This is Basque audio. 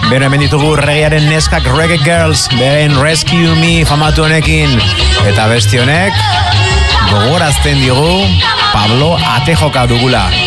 Bero hemen ditugu reggaearen neskak Reggae Girls, beren Rescue Me famatu honekin. Eta beste honek gogorazten digu Pablo Atejoka dugula.